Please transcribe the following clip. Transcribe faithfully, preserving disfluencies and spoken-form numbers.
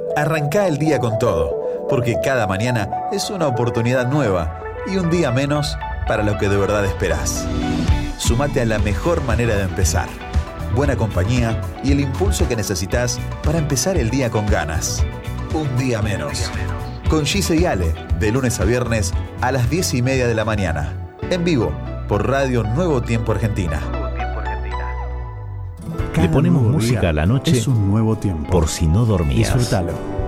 Arrancá el día con todo, porque cada mañana es una oportunidad nueva y un día menos para lo que de verdad esperás. Sumate a la mejor manera de empezar. Buena compañía y el impulso que necesitas para empezar el día con ganas. Un día menos. Con Gise y Ale, de lunes a viernes a las diez y media de la mañana. En vivo, por Radio Nuevo Tiempo Argentina. Le ponemos música a la noche es un nuevo tiempo. por si no dormías. Disfrútalo.